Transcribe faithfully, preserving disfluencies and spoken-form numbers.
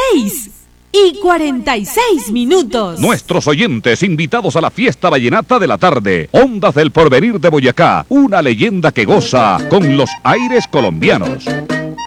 seis y cuarenta y seis minutos. Nuestros oyentes invitados a la fiesta vallenata de la tarde. Ondas del Porvenir de Boyacá, una leyenda que goza con los aires colombianos.